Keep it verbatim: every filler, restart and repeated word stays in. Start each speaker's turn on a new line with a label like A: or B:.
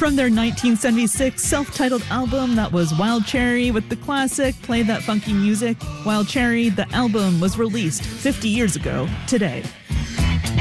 A: From their nineteen seventy-six self-titled album, that was Wild Cherry with the classic Play That Funky Music. Wild Cherry, the album, was released fifty years ago today.